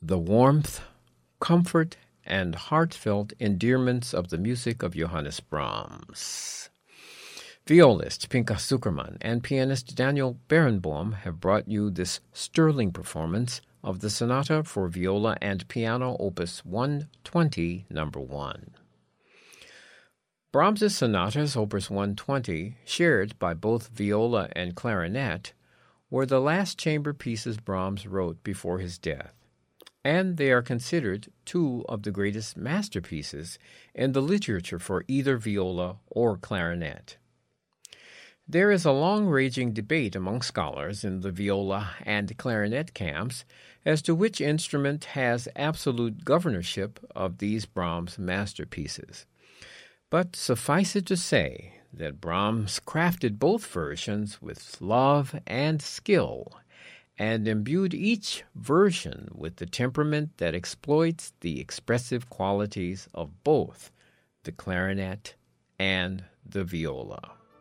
The warmth, comfort, and heartfelt endearments of the music of Johannes Brahms. Violist Pinchas Zukerman and pianist Daniel Barenboim have brought you this sterling performance of the Sonata for Viola and Piano, Opus 120, No. 1. Brahms's sonatas, Opus 120, shared by both viola and clarinet, were the last chamber pieces Brahms wrote before his death, and they are considered two of the greatest masterpieces in the literature for either viola or clarinet. There is a long-raging debate among scholars in the viola and clarinet camps as to which instrument has absolute governorship of these Brahms masterpieces. But suffice it to say that Brahms crafted both versions with love and skill, and imbued each version with the temperament that exploits the expressive qualities of both the clarinet and the viola.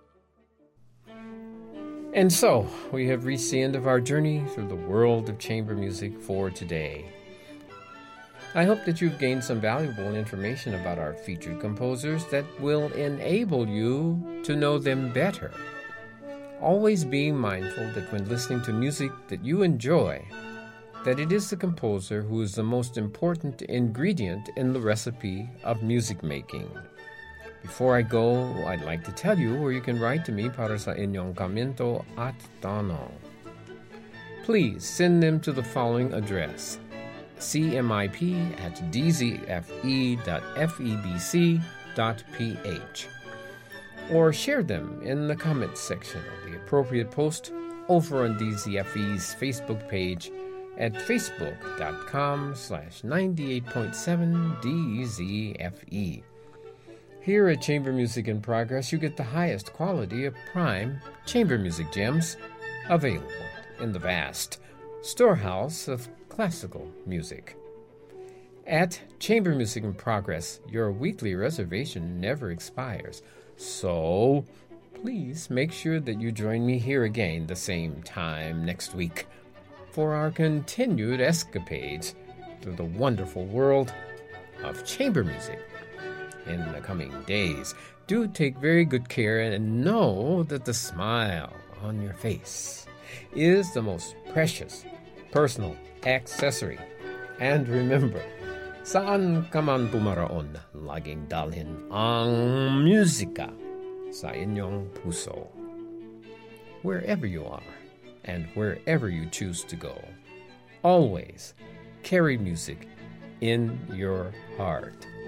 And so, we have reached the end of our journey through the world of chamber music for today. I hope that you've gained some valuable information about our featured composers that will enable you to know them better. Always being mindful that when listening to music that you enjoy, that it is the composer who is the most important ingredient in the recipe of music making. Before I go, I'd like to tell you where you can write to me para sa inyong komento at tanong. Please send them to the following address: cmip@dzfe.febc.ph, or share them in the comments section of the appropriate post over on DZFE's Facebook page at facebook.com/98.7DZFE. Here at Chamber Music in Progress, you get the highest quality of prime chamber music gems available in the vast storehouse of classical music. At Chamber Music in Progress, your weekly reservation never expires. So, please make sure that you join me here again the same time next week for our continued escapades through the wonderful world of chamber music. In the coming days, do take very good care and know that the smile on your face is the most precious personal accessory. And remember, saan ka man pumaraon, laging dalhin ang musika sa inyong puso. Wherever you are and wherever you choose to go, always carry music in your heart.